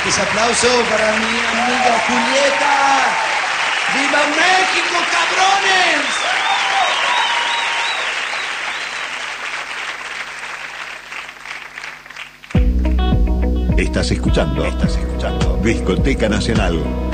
Fuerte ese aplauso para mi amiga Julieta. ¡Viva México, cabrones! Estás escuchando Discoteca Nacional.